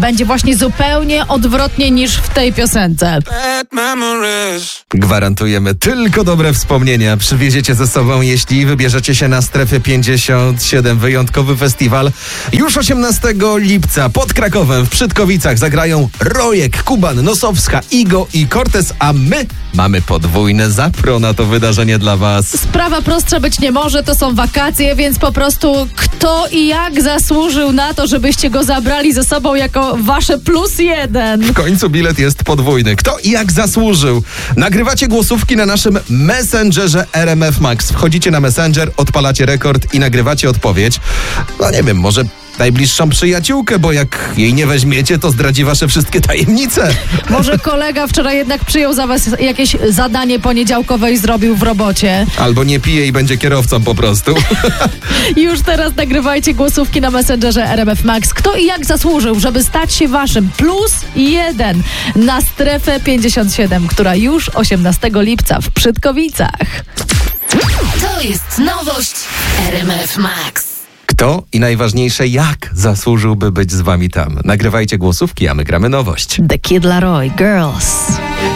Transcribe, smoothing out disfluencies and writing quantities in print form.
będzie właśnie zupełnie odwrotnie niż w tej piosence. Gwarantujemy tylko dobre wspomnienia. Przywieziecie ze sobą, jeśli wybierzecie się na Strefę 57. Wyjątkowy festiwal. Już 18 lipca pod Krakowem w Przytkowicach zagrają Rojek, Kuban, Nosowska, Igo i Cortez, a my mamy podwójne zapro na to wydarzenie dla was. Sprawa prostsza być nie może, to są wakacje, więc po prostu kto i jak zasłużył na to, żebyście go zabrali ze sobą jako wasze +1. W końcu bilet jest podwójny. Kto i jak zasłużył? Nagrywacie głosówki na naszym Messengerze RMF Max. Wchodzicie na Messenger, odpalacie rekord i nagrywacie odpowiedź. No nie wiem, może najbliższą przyjaciółkę, bo jak jej nie weźmiecie, to zdradzi wasze wszystkie tajemnice. Może kolega wczoraj jednak przyjął za was jakieś zadanie poniedziałkowe i zrobił w robocie. Albo nie pije i będzie kierowcą po prostu. Już teraz nagrywajcie głosówki na Messengerze RMF Max. Kto i jak zasłużył, żeby stać się waszym +1 na Strefę 57, która już 18 lipca w Przytkowicach. To jest nowość RMF Max. Kto i najważniejsze, jak zasłużyłby być z wami tam? Nagrywajcie głosówki, a my gramy nowość. The Kid Laroi, Girls.